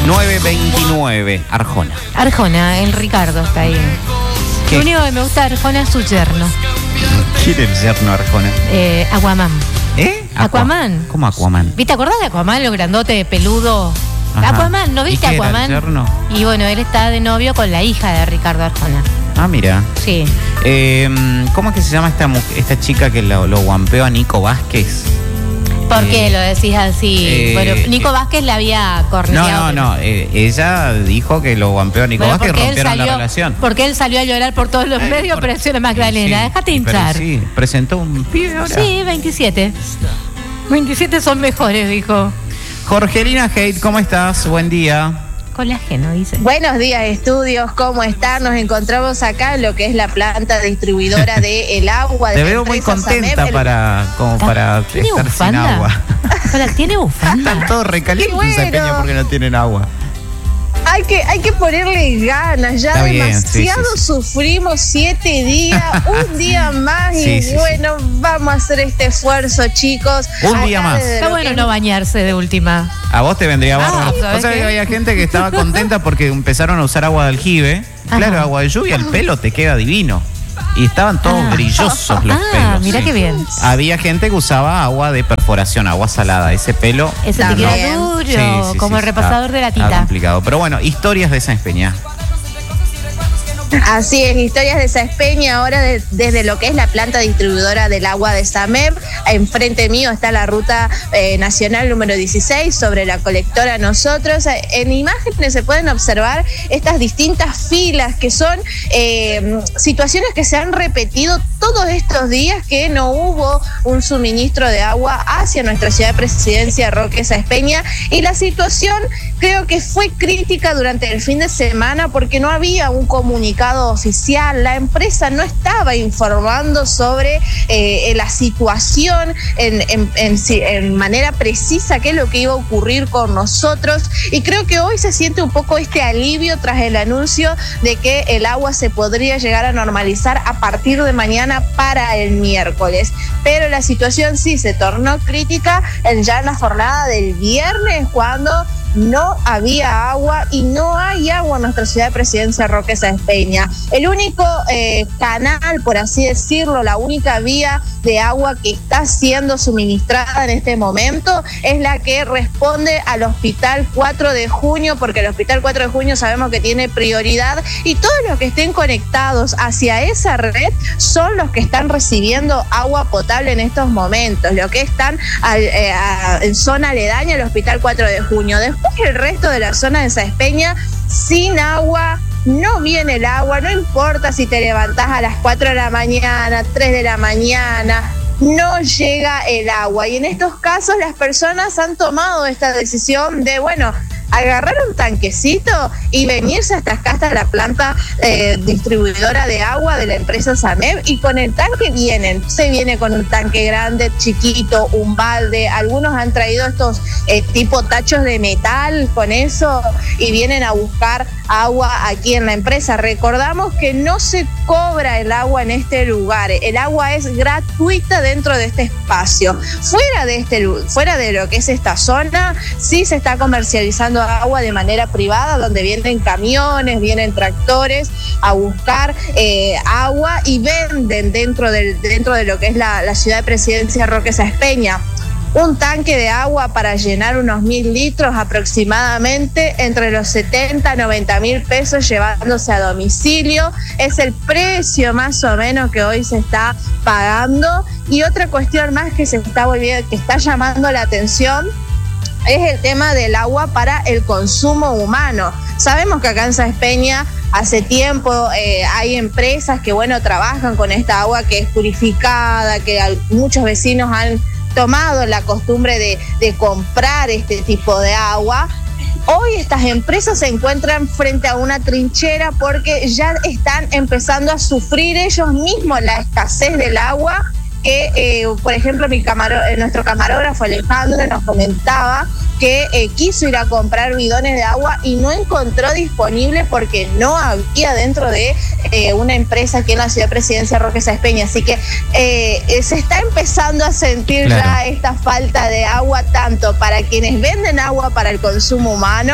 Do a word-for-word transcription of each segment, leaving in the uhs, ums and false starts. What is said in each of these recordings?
nueve veintinueve, Arjona. Arjona, el Ricardo está ahí. ¿Qué? Lo único que me gusta de Arjona es su yerno. ¿Quién es el yerno Arjona? Eh, Aquaman. ¿Eh? Aquaman. ¿Cómo Aquaman? ¿Viste? ¿Acordás de Aquaman, lo grandote, peludo? Ajá. Aquaman, ¿no viste ¿Y qué era, Aquaman? el yerno? Y bueno, él está de novio con la hija de Ricardo Arjona. Ah, mira. Sí. Eh, ¿Cómo es que se llama esta, mu- esta chica que lo, lo guampeó a Nico Vázquez? ¿Por Eh, qué lo decís así? eh, bueno, Nico eh, Vázquez la había No, corneado. no, no. eh, ella dijo que lo guampeó a Nico Bueno, Vázquez y porque él rompieron salió, la relación. porque él salió a llorar por todos los Eh, medios, por- pero la Sí, Magdalena. sí, Déjate pero hinchar. Sí, presentó un pibe ahora. Sí, veintisiete. veintisiete son mejores, dijo. Jorgelina Haidt, ¿cómo estás? Buen día. Colágeno, dice. Buenos días, estudios, ¿cómo están? Nos encontramos acá en lo que es la planta distribuidora del agua. De Te la veo muy empresa contenta Samep. El- para, como para ¿Tiene estar sin bufanda? agua. Hola, ¿tiene bufanda? Están todos recalientes Qué bueno. en Peña porque no tienen agua. Hay que, hay que ponerle ganas, ya Está bien, demasiado sí, sí, sí. sufrimos siete días, un día más y Sí, sí, sí. bueno, vamos a hacer este esfuerzo, chicos. Un Acá día más. desde Está lo bueno que no es- bañarse de última. A vos te vendría Ah, bárbaro. ¿sabés O sea qué? que había gente que estaba contenta porque empezaron a usar agua de aljibe. Ajá. Claro, agua de lluvia, el pelo te queda divino. Y estaban todos Ah. brillosos los Ah, pelos. mira sí. qué bien. Había gente que usaba agua de perforación, agua salada. Ese pelo. Ese te También. queda duro, Sí, sí, como sí, el repasador está- de la está tita. complicado. Pero bueno, historias de Sáenz Peña. Así es, historias de Sáenz Peña ahora de- desde lo que es la planta distribuidora del agua de Samep. Enfrente mío está la ruta eh, nacional número dieciséis sobre la colectora Nosotros. Eh, En imágenes se pueden observar estas distintas filas que son eh, situaciones que se han repetido todos estos días que no hubo un suministro de agua hacia nuestra ciudad de Presidencia, Roque Sáenz Peña. Y la situación creo que fue crítica durante el fin de semana porque no había un comunicado oficial, la empresa no estaba informando sobre eh, la situación en, en, en, en manera precisa qué es lo que iba a ocurrir con nosotros, y creo que hoy se siente un poco este alivio tras el anuncio de que el agua se podría llegar a normalizar a partir de mañana para el miércoles, pero la situación sí se tornó crítica en ya en la jornada del viernes cuando no había agua y no hay agua en nuestra ciudad de Presidencia, Roque Sáenz Peña. El único eh, canal, por así decirlo, la única vía de agua que está siendo suministrada en este momento es la que responde al Hospital cuatro de junio, porque el Hospital cuatro de junio sabemos que tiene prioridad y todos los que estén conectados hacia esa red son los que están recibiendo agua potable en estos momentos, los que están al, eh, a, en zona aledaña al Hospital cuatro de junio. Después el resto de la zona de Sáenz Peña sin agua. No viene el agua, no importa si te levantás a las cuatro de la mañana, tres de la mañana, no llega el agua. Y en estos casos las personas han tomado esta decisión de, bueno, agarrar un tanquecito y venirse hasta acá, hasta la planta eh, distribuidora de agua de la empresa Samep, y con el tanque vienen, se viene con un tanque grande, chiquito, un balde, algunos han traído estos eh, tipo tachos de metal con eso y vienen a buscar agua aquí en la empresa. Recordamos que no se cobra el agua en este lugar, el agua es gratuita dentro de este espacio. Fuera de este fuera de lo que es esta zona, sí se está comercializando agua de manera privada, donde vienen camiones, vienen tractores a buscar eh, agua y venden dentro, del, dentro de lo que es la, la ciudad de Presidencia, Roque Sáenz Peña. Un tanque de agua para llenar unos mil litros aproximadamente, entre los setenta y noventa mil pesos llevándose a domicilio. Es el precio más o menos que hoy se está pagando. Y otra cuestión más que se está volviendo, que está llamando la atención, es el tema del agua para el consumo humano. Sabemos que acá en Sáenz Peña hace tiempo eh, hay empresas que, bueno, trabajan con esta agua que es purificada, que al, muchos vecinos han tomado la costumbre de, de comprar este tipo de agua. Hoy estas empresas se encuentran frente a una trinchera porque ya están empezando a sufrir ellos mismos la escasez del agua. Que, eh, por ejemplo, mi camaro, nuestro camarógrafo Alejandro nos comentaba que eh, quiso ir a comprar bidones de agua y no encontró disponible porque no había dentro de eh, una empresa aquí en la ciudad de Presidencia, Roque Sáenz Peña. Así que eh, se está empezando a sentir Claro. ya esta falta de agua, tanto para quienes venden agua para el consumo humano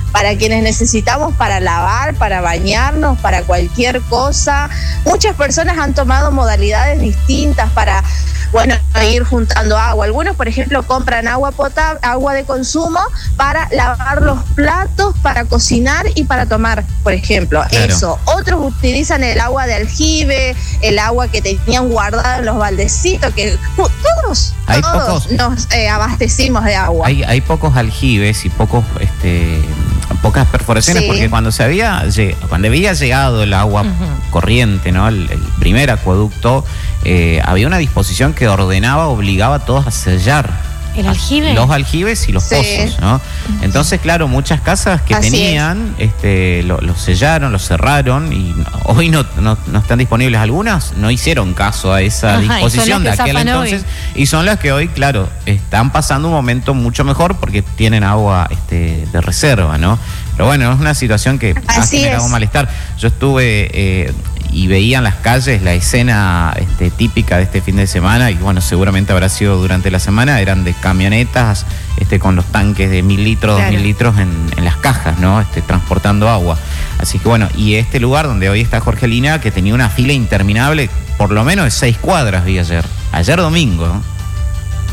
para quienes necesitamos para lavar, para bañarnos, para cualquier cosa. Muchas personas han tomado modalidades distintas para, bueno, ir juntando agua. Algunos, por ejemplo, compran agua potable, agua de consumo para lavar los platos, para cocinar y para tomar, por ejemplo. Claro. Eso. Otros utilizan el agua de aljibe, el agua que tenían guardada en los baldecitos, que todos, hay todos pocos, nos eh, abastecimos de agua. Hay, hay pocos aljibes y pocos, este, pocas perforaciones, sí. Porque cuando se había, cuando había llegado el agua uh-huh. corriente, ¿no? El, el primer acueducto, eh, había una disposición que ordenaba, obligaba a todos a sellar. ¿El aljibe? Los aljibes y los sí. pozos, ¿no? Entonces, claro, muchas casas que Así tenían, este, lo, lo sellaron, lo cerraron y hoy no, no, no están disponibles. Algunas no hicieron caso a esa Ajá, disposición de aquel entonces hoy. Y son las que hoy, claro, están pasando un momento mucho mejor porque tienen agua este, de reserva, ¿no? Pero bueno, es una situación que Así ha generado es. malestar. Yo estuve eh, y veía en las calles la escena este, típica de este fin de semana, y bueno, seguramente habrá sido durante la semana, eran de camionetas este, con los tanques de mil litros, claro. dos mil litros en, en las cajas, ¿no? Este, transportando agua. Así que bueno, y este lugar donde hoy está Jorgelina, que tenía una fila interminable, por lo menos de seis cuadras vi ayer, ayer domingo, ¿no?